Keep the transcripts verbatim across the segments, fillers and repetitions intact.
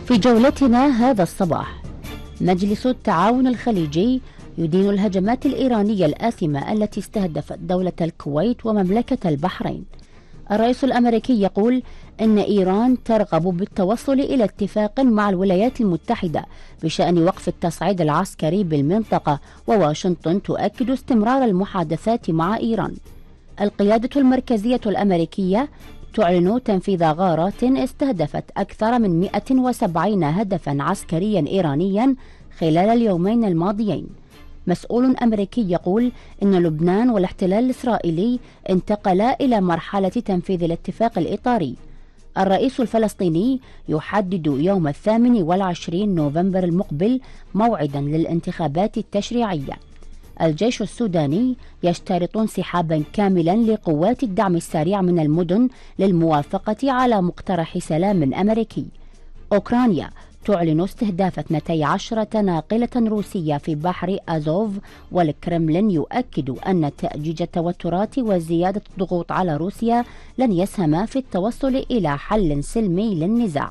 في جولتنا هذا الصباح، مجلس التعاون الخليجي يدين الهجمات الإيرانية الآثمة التي استهدفت دولة الكويت ومملكة البحرين. الرئيس الأمريكي يقول إن إيران ترغب بالتوصل إلى اتفاق مع الولايات المتحدة بشأن وقف التصعيد العسكري بالمنطقة، وواشنطن تؤكد استمرار المحادثات مع إيران. القيادة المركزية الأمريكية تعلن تنفيذ غارات استهدفت أكثر من مئة وسبعين هدفا عسكريا إيرانيا خلال اليومين الماضيين. مسؤول أمريكي يقول إن لبنان والاحتلال الإسرائيلي انتقلا إلى مرحلة تنفيذ الاتفاق الإطاري. الرئيس الفلسطيني يحدد يوم الثامن والعشرين نوفمبر المقبل موعدا للانتخابات التشريعية. الجيش السوداني يشترط انسحابا كاملا لقوات الدعم السريع من المدن للموافقة على مقترح سلام أمريكي. أوكرانيا تعلن استهداف اثنتي عشرة ناقلة روسية في بحر أزوف، والكرملين يؤكد أن تأجيج التوترات وزيادة الضغوط على روسيا لن يسهما في التوصل إلى حل سلمي للنزاع.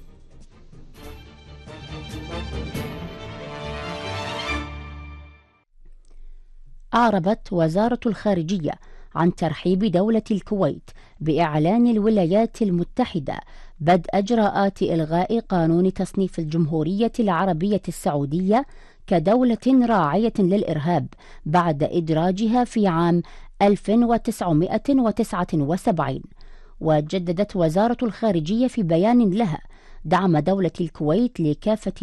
أعربت وزارة الخارجية عن ترحيب دولة الكويت بإعلان الولايات المتحدة بدء إجراءات إلغاء قانون تصنيف الجمهورية العربية السعودية كدولة راعية للإرهاب بعد إدراجها في عام ألف وتسعمئة وتسعة وسبعين. وجددت وزارة الخارجية في بيان لها دعم دولة الكويت لكافة